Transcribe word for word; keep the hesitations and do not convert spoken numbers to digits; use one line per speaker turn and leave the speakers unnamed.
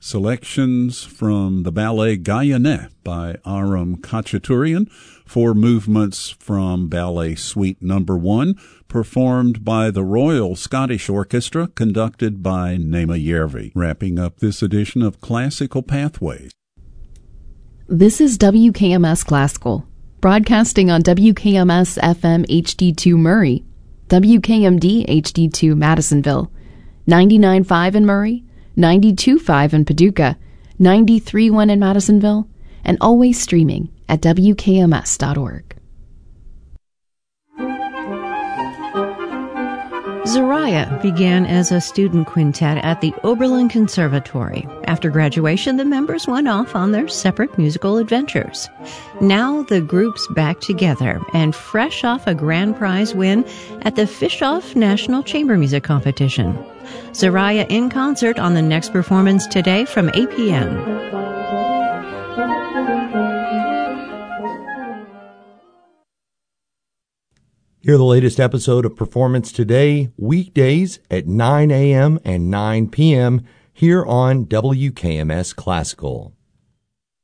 Selections from the ballet Guyane by Aram Khachaturian, four movements from Ballet Suite Number One, performed by the Royal Scottish Orchestra, conducted by Nema Järvi. Wrapping up this edition of Classical Pathways.
This is W K M S Classical, broadcasting on W K M S F M H D two Murray, W K M D H D two Madisonville, ninety-nine point five in Murray, ninety-two point five in Paducah, ninety-three point one in Madisonville, and always streaming at W K M S dot org.
Zoraya began as a student quintet at the Oberlin Conservatory. After graduation, the members went off on their separate musical adventures. Now the group's back together and fresh off a grand prize win at the Fischoff National Chamber Music Competition. Zoraya in concert on the next performance today from eight p.m.
Hear the latest episode of Performance Today, weekdays at nine a.m. and nine p.m. here on W K M S Classical.